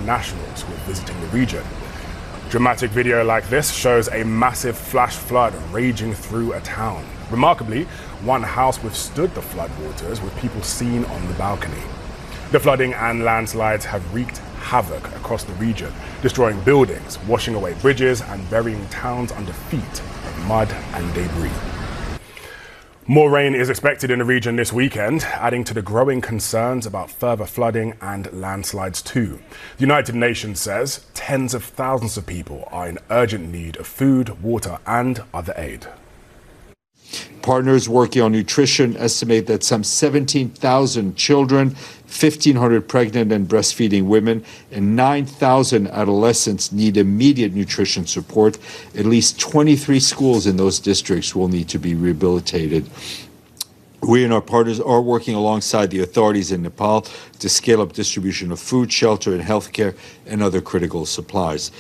nationals who are visiting the region. A dramatic video like this shows a massive flash flood raging through a town. Remarkably, one house withstood the floodwaters with people seen on the balcony. The flooding and landslides have wreaked havoc across the region, destroying buildings, washing away bridges, and burying towns under feet of mud and debris. More rain is expected in the region this weekend, adding to the growing concerns about further flooding and landslides too. The United Nations says tens of thousands of people are in urgent need of food, water, and other aid. Partners working on nutrition estimate that some 17,000 children, 1,500 pregnant and breastfeeding women, and 9,000 adolescents need immediate nutrition support. At least 23 schools in those districts will need to be rehabilitated. We and our partners are working alongside the authorities in Nepal to scale up distribution of food, shelter, and healthcare and other critical supplies.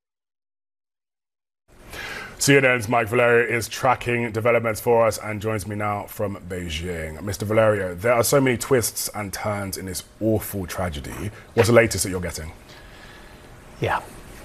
CNN's Mike Valerio is tracking developments for us and joins me now from Beijing. Mr. Valerio, there are so many twists and turns in this awful tragedy. What's the latest that you're getting? Yeah.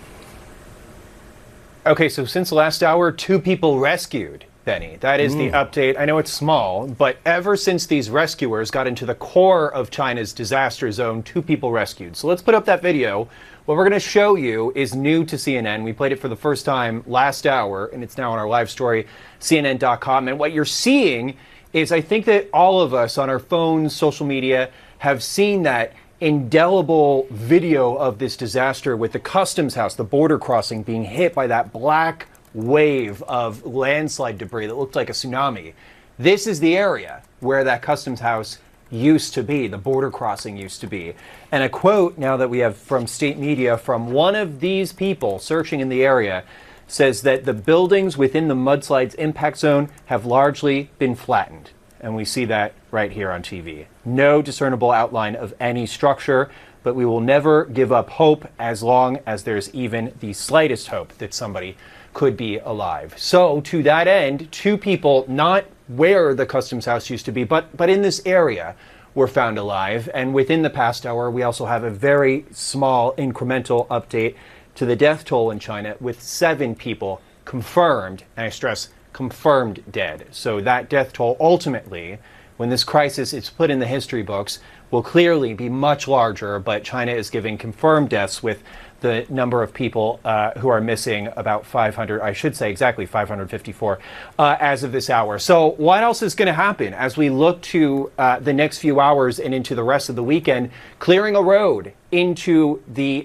Okay, so since last hour, 2 people rescued, Benny. That is the update. I know it's small, but ever since these rescuers got into the core of China's disaster zone, 2 people rescued. So let's put up that video. What we're going to show you is new to CNN. We played it for the first time last hour, and it's now on our live story, CNN.com. And what you're seeing is, I think that all of us on our phones, social media, have seen that indelible video of this disaster with the customs house, the border crossing, being hit by that black wave of landslide debris that looked like a tsunami. This is the area where that customs house used to be, the border crossing used to be. And a quote now that we have from state media from one of these people searching in the area says that the buildings within the mudslide's impact zone have largely been flattened. And we see that right here on TV. No discernible outline of any structure, but we will never give up hope as long as there's even the slightest hope that somebody could be alive. So to that end, 2 people, not where the customs house used to be, but in this area, were found alive. And within the past hour, we also have a very small incremental update to the death toll in China, with 7 people confirmed, and I stress confirmed, dead. So that death toll ultimately, when this crisis is put in the history books, will clearly be much larger, but China is giving confirmed deaths with the number of people who are missing, about 500, I should say exactly 554 as of this hour. So what else is going to happen as we look to the next few hours and into the rest of the weekend? Clearing a road into the